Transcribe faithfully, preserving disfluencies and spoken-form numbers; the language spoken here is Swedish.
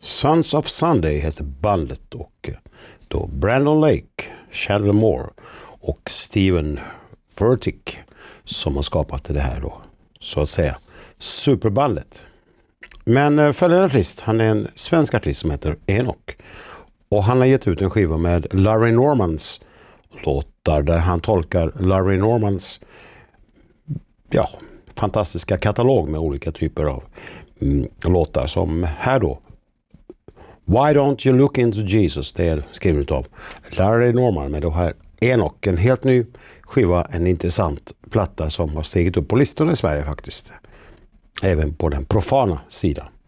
Sons of Sunday heter bandet och då Brandon Lake, Chandler Moore och Steven Furtick som har skapat det här då, så att säga, superbandet. Men följande artist, han är en svensk artist som heter Enoch och han har gett ut en skiva med Larry Normans låtar där han tolkar Larry Normans ja, fantastiska katalog med olika typer av mm, låtar som här då Why Don't You Look Into Jesus, det är skrivet av Larry Norman med då här Enoch, en helt ny skiva, en intressant platta som har stigit upp på listorna i Sverige faktiskt, även på den profana sidan.